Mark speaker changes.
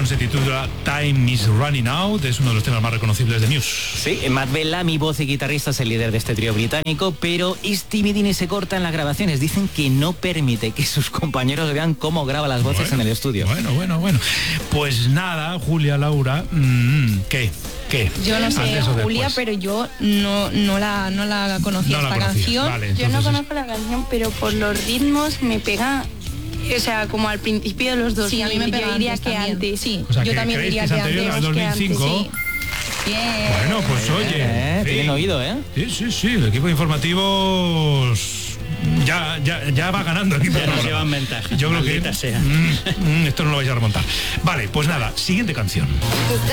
Speaker 1: canción se titula Time is Running Out, es uno de los temas más reconocibles de Muse.
Speaker 2: Sí, Matt Bellamy, voz y guitarrista, es el líder de este trío británico, pero es timidín y se corta en las grabaciones. Dicen que no permite que sus compañeros vean cómo graba las voces en el estudio.
Speaker 1: Bueno. Pues nada, Julia, Laura, ¿qué?
Speaker 3: Yo no sé, Julia, pero yo no la conocía esta canción.
Speaker 1: Vale,
Speaker 4: yo no conozco la canción, pero por los ritmos me pega, o sea, como al principio de los 2000.
Speaker 3: Sí, a mí me pega.
Speaker 4: Yo diría
Speaker 3: antes
Speaker 4: que
Speaker 3: también.
Speaker 4: antes.
Speaker 3: Sí,
Speaker 1: O sea,
Speaker 3: yo también diría que
Speaker 1: anterior
Speaker 3: antes.
Speaker 1: al 2005.
Speaker 3: Sí. Bien.
Speaker 1: Bueno, pues oye.
Speaker 2: Tienen oído, ¿eh?
Speaker 1: Sí, el equipo de informativos ya va ganando el equipo.
Speaker 5: Ya nos llevan ventaja.
Speaker 1: Yo creo que
Speaker 5: sea.
Speaker 1: esto no lo vais a remontar. Vale, pues nada, siguiente canción.